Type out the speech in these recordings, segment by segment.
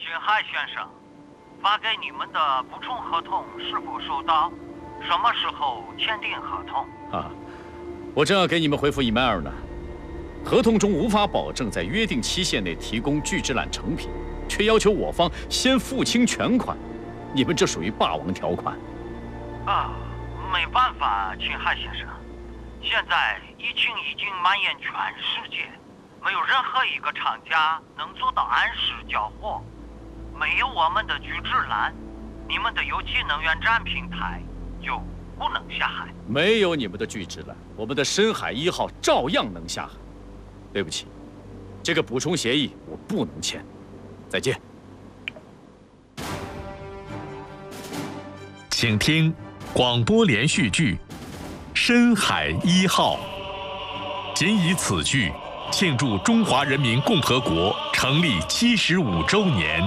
俊海先生，发给你们的补充合同是否收到？什么时候签订合同？ 啊，我正要给你们回复 email 呢。合同中无法保证在约定期限内提供聚酯缆成品，却要求我方先付清全款，你们这属于霸王条款。 啊，没办法，俊海先生，现在疫情已经蔓延全世界，没有任何一个厂家能做到按时交货。没有我们的聚酯缆，你们的有机能源站平台就不能下海。 没有你们的聚酯缆，我们的深海1号照样能下海。对不起，这个补充协议我不能签。再见。 请听广播连续剧《深海1号》，仅以此剧庆祝中华人民共和国成立75周年。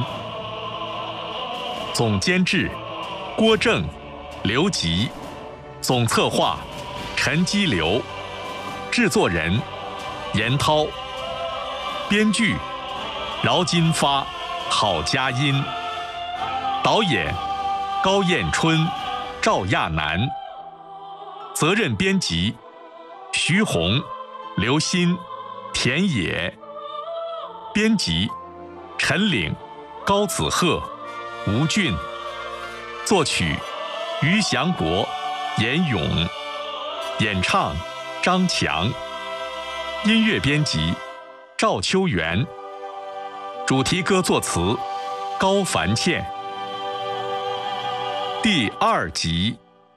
总监制：郭正、刘吉，总策划：陈基流，制作人：严涛，编剧：饶金发、郝佳音，导演：高彦春、赵亚楠，责任编辑：徐红、刘鑫、田野，编辑：陈岭、高子鹤、吴俊，作曲：于祥国、严勇，演唱：张强，音乐编辑：赵秋元，主题歌作词：高凡倩。第2集。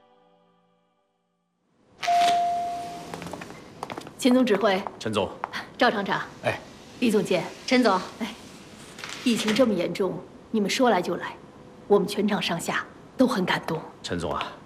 秦总指挥， 陈总， 赵厂长， 哎， 李总监， 陈总， 疫情这么严重，你们说来就来，我们全厂上下都很感动。 陈总啊，